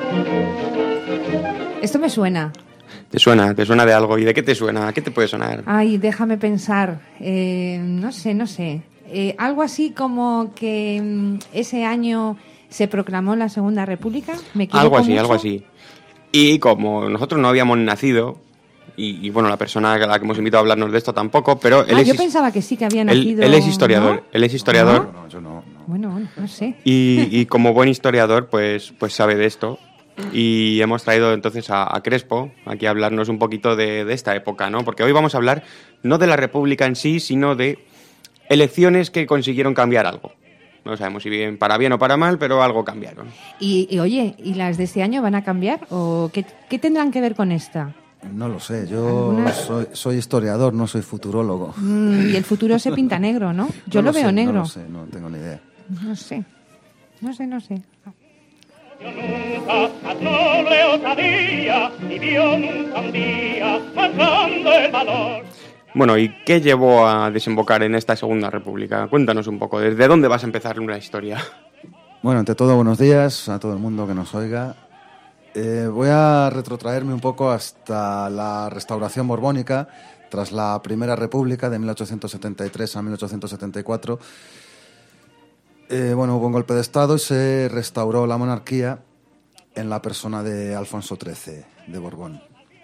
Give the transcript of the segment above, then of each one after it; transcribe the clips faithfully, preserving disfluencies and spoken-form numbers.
Esto me suena. ¿Te suena? ¿Te suena de algo? ¿Y de qué te suena? ¿A qué te puede sonar? Ay, déjame pensar. Eh, no sé, no sé. Eh, algo así como que mm, ese año se proclamó la Segunda República. ¿Me equivoco Algo así, mucho? algo así. Y como nosotros no habíamos nacido, y, y bueno, la persona a la que hemos invitado a hablarnos de esto tampoco, pero él Ah, es... yo pensaba que sí que había él, nacido. él es historiador, ¿no? él es historiador. No, no, yo no. no. Bueno, bueno, no sé. Y, y como buen historiador, pues, pues sabe de esto. Y hemos traído entonces a, a Crespo aquí a hablarnos un poquito de, de esta época, ¿no? Porque hoy vamos a hablar no de la República en sí, sino de elecciones que consiguieron cambiar algo. No sabemos si bien para bien o para mal, pero algo cambiaron. Y, y oye, ¿y las de este año van a cambiar? ¿O qué, qué tendrán que ver con esta? No lo sé, yo ¿Algunas? soy, soy historiador, no soy futurólogo. Mm, y el futuro se pinta negro, ¿no? Yo No lo, lo veo sé, negro. No lo sé, no tengo ni idea. No sé. No sé, no sé. Nunca más noble osadía vivió nunca un día marcando el valor. Bueno, ¿y qué llevó a desembocar en esta Segunda República? Cuéntanos un poco, ¿desde dónde vas a empezar una historia? Bueno, ante todo, buenos días a todo el mundo que nos oiga. Eh, voy a retrotraerme un poco hasta la restauración borbónica, tras la Primera República de mil ochocientos setenta y tres a mil ochocientos setenta y cuatro. Eh, bueno, hubo un golpe de Estado y se restauró la monarquía en la persona de Alfonso trece de Borbón.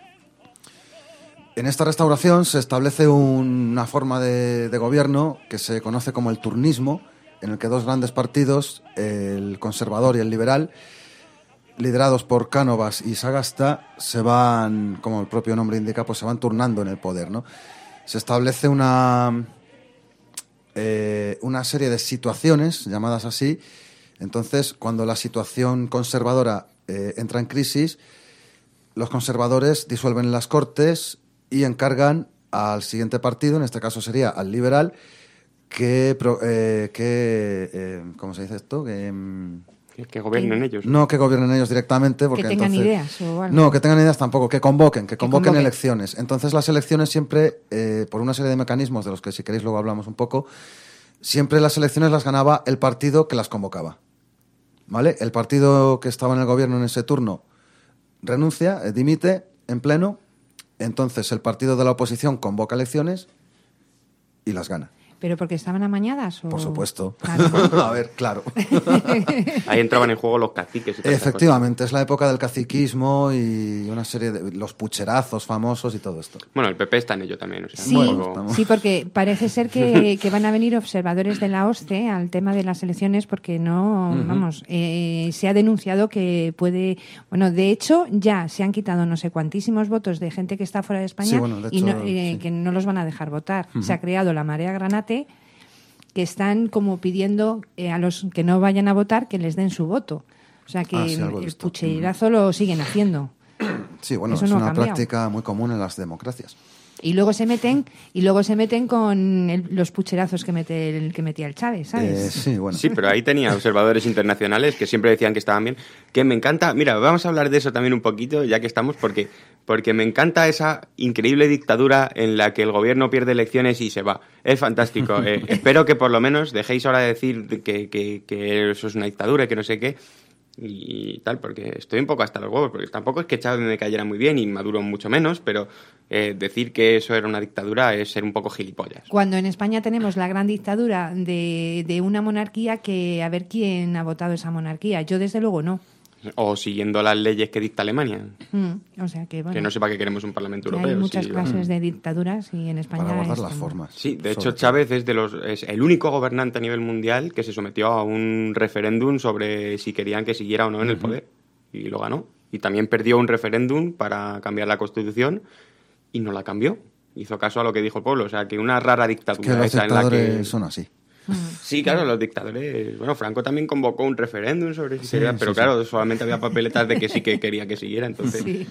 En esta restauración se establece un, una forma de, de gobierno que se conoce como el turnismo, en el que dos grandes partidos, el conservador y el liberal, liderados por Cánovas y Sagasta, se van, como el propio nombre indica, pues se van turnando en el poder, ¿no? Se establece una... Eh, una serie de situaciones llamadas así. Entonces, cuando la situación conservadora eh, entra en crisis, los conservadores disuelven las Cortes y encargan al siguiente partido, en este caso sería al liberal, que, eh, que eh, ¿cómo se dice esto? Que, Que, que gobiernen ¿Qué? ellos. no que gobiernen ellos directamente, porque Que tengan entonces, ideas o algo. no, que tengan ideas tampoco, que convoquen, que convoquen, convoquen. elecciones. Entonces las elecciones siempre, eh, por una serie de mecanismos de los que si queréis luego hablamos un poco, siempre las elecciones las ganaba el partido que las convocaba. ¿Vale? El partido que estaba en el gobierno en ese turno renuncia, eh, dimite en pleno, entonces el partido de la oposición convoca elecciones y las gana. ¿Pero porque estaban amañadas? O... Por supuesto. Claro. A ver, claro. Ahí entraban en juego los caciques y todas esas Efectivamente, es la época del caciquismo y una serie de... los pucherazos famosos y todo esto. cosas. Bueno, el P P está en ello también. O sea, Sí, un Bueno, poco- estamos- sí, porque parece ser que, que van a venir observadores de la OSCE al tema de las elecciones porque no, Ujú. vamos, eh, se ha denunciado que puede, bueno, de hecho ya se han quitado no sé cuantísimos votos de gente que está fuera de España Sí, bueno, de y hecho, no, eh, sí. que no los van a dejar votar. Ujú. Se ha creado la marea granate que están como pidiendo eh, a los que no vayan a votar que les den su voto. O sea que Ah, sí, algo he el visto. pucherazo lo siguen haciendo. Sí, bueno, Eso es no ha una cambiado. práctica muy común en las democracias. Y luego se meten y luego se meten con el- los pucherazos que mete el que metía el Chávez, ¿sabes? Eh, sí, bueno. Sí, pero ahí tenía observadores internacionales que siempre decían que estaban bien. Que me encanta... Mira, vamos a hablar de eso también un poquito, ya que estamos, porque, porque me encanta esa increíble dictadura en la que el gobierno pierde elecciones y se va. Es fantástico. Eh, espero que por lo menos dejéis ahora de decir que, que, que eso es una dictadura y que no sé qué. Y tal, porque estoy un poco hasta los huevos, porque tampoco es que Chávez me cayera muy bien y Maduro mucho menos, pero eh, decir que eso era una dictadura es ser un poco gilipollas. Cuando en España tenemos la gran dictadura de, de una monarquía que a ver quién ha votado esa monarquía. Yo desde luego no. O siguiendo las leyes que dicta Alemania, Mm, o sea que bueno. que no sepa que queremos un Parlamento que Europeo. hay muchas sí, clases de dictaduras y en España Para guardar es las como- formas. Sí, de hecho sobre todo. Chávez es de los es el único gobernante a nivel mundial que se sometió a un referéndum sobre si querían que siguiera o no en el poder y lo ganó. Y también perdió un referéndum para cambiar la Constitución y no la cambió. Hizo caso a lo que dijo el pueblo, o sea que una rara dictadura Que los esa en la dictadores que son así. sí, claro, los dictadores. Bueno, Franco también convocó un referéndum sobre si Sí, quería, sí, pero sí. claro, solamente había papeletas de que sí que quería que siguiera, entonces Sí.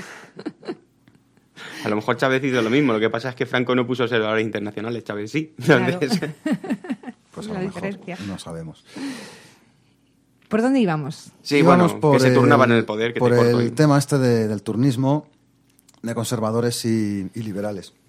a lo mejor Chávez hizo lo mismo. Lo que pasa es que Franco no puso observadores internacionales, Chávez sí. Claro. Entonces, Pues a La lo mejor, diferencia. no sabemos. ¿Por dónde íbamos? sí, Íbamos bueno, por que se el- turnaban en el poder, que por te corto el ahí. tema este de- del turnismo de conservadores y, y liberales.